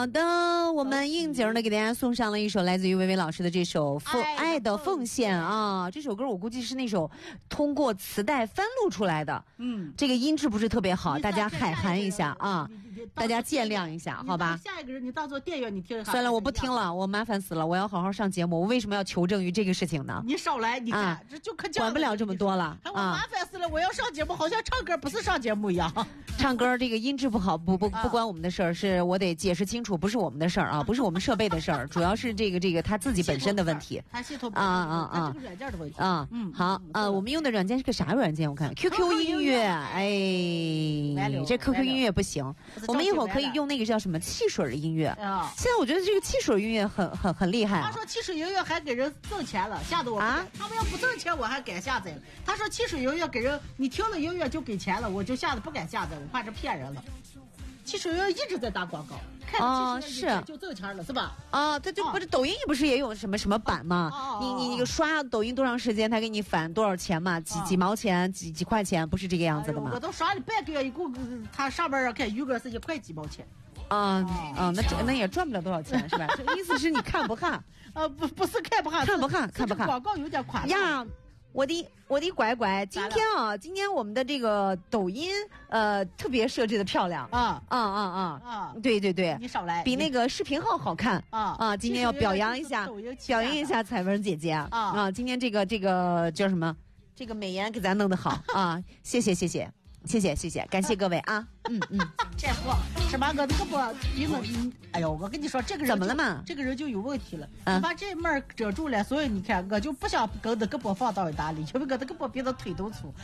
好的，我们应景的给大家送上了一首来自于薇薇老师的这首《爱的奉献》啊。这首歌我估计是那首通过磁带翻录出来的，这个音质不是特别好，大家海涵一下啊，大家见谅一下，好吧？ 下一个人你当做电乐你听。 算了，我不听了，我麻烦死了，我要好好上节目。我为什么要求证于这个事情呢？ 你少来，你看，这就可管不了这么多了我麻烦死了，我要上节目，好像唱歌不是上节目一样。 唱歌这个音质不好，不关我们的事儿，是我得解释清楚，不是我们的事儿啊，不是我们设备的事儿，主要是这个他自己本身的问题。 他系统啊， 这个软件的问题啊。好我们用的软件是个啥软件？我看 QQ 音乐，这 QQ 音乐不行，我们一会儿可以用那个叫什么汽水的音乐。现在我觉得这个汽水音乐很厉害。 他说汽水音乐还给人挣钱了，吓得我啊！他们要不挣钱，我还敢下载了。他说汽水音乐给人，你听了音乐就给钱了，我就吓得不敢下载，我怕这骗人了。汽水音乐一直在打广告，看着汽水音乐就挣钱了，是吧？ 这就不是抖音不是也有什么版吗？你刷抖音多长时间，他给你返多少钱嘛？几毛钱，几块钱，不是这个样子的吗？ 我都刷了半个月，一共他上边看余额是1块几毛钱。 那也赚不了多少钱是吧？这意思是你看不看？ 不是看不看， 看不看？ 广告有点夸张呀。我的乖乖，今天我们的这个抖音特别设置的漂亮对， 你少来， 比那个视频号好看今天要表扬一下彩文姐姐今天这个叫什么？这个美颜给咱弄得好谢谢，感谢各位啊。 这货什么个胳膊鼻子？哎呦，我跟你说，这个人怎么了嘛？ 这个人就有问题了。你把这面遮住了，所以你看，我就不想跟的胳膊放到一打里，因为我的胳膊比他腿都粗。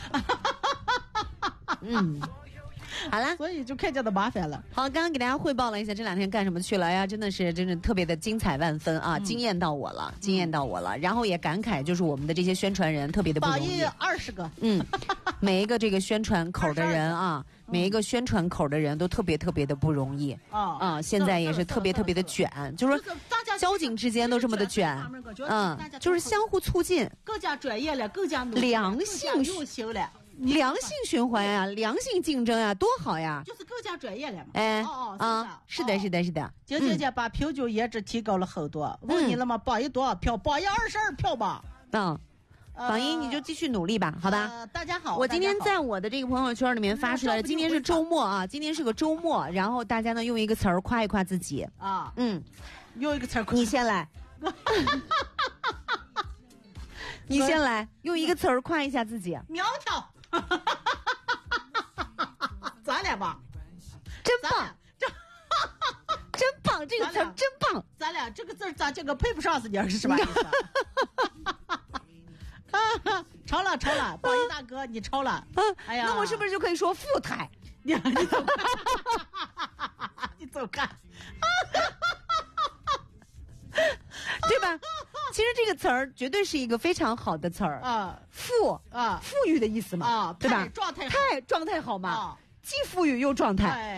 好了， 所以就看见的麻烦了。 好，刚刚给大家汇报了一下这2天干什么去了呀，真的特别的精彩万分啊，惊艳到我了。然后也感慨，就是我们的这些宣传人特别的不容易。 榜一20个， 每一个这个宣传口的人啊，每一个宣传口的人都特别的不容易现在也是特别的卷，就是说交警之间都这么的卷，就是相互促进， 更加专业了，更加努力， 良性用心了。 良性循环呀，良性竞争呀，多好呀！ 就是更加专业了嘛。 是的。 姐姐把平均颜值提高了很多。问你了吗？榜一多少票？榜一22票吧。 榜一你就继续努力吧，好吧？ 大家好。 我今天在我的这个朋友圈里面发出来了，今天是周末啊，今天是个周末，然后大家呢用一个词儿夸一夸自己用一个词儿， 你先来。你先来，用一个词儿夸一下自己。 苗条。咱俩吧， 真棒，真棒，这个词真棒。 咱俩这个字咋这个配不上是你是什么意思？超了，榜一大哥，你超了。哎呀， 那我是不是就可以说富态？ 你走开，你走开， 对吧？其实这个词儿绝对是一个非常好的词儿富裕的意思嘛对吧？ 状态好嘛，既富裕又状态。